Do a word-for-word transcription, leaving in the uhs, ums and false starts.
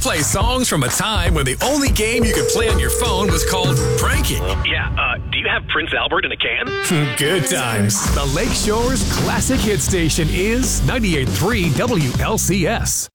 play songs from a time when the only game you could play on your phone was called pranking. Yeah, uh, do you have Prince Albert in a can? Good times. The Lakeshore's classic hit station is ninety-eight point three W L C S.